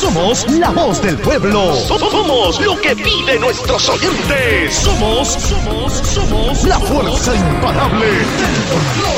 Somos la voz del pueblo. Somos lo que piden nuestros oyentes. Somos la fuerza imparable del folclore.